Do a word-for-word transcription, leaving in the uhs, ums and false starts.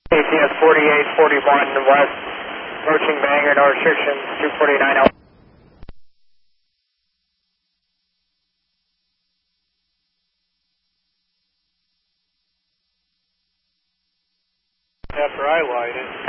A T S forty-eight forty-one west, approaching Bangor, no restrictions, two forty-nine L. After I light it.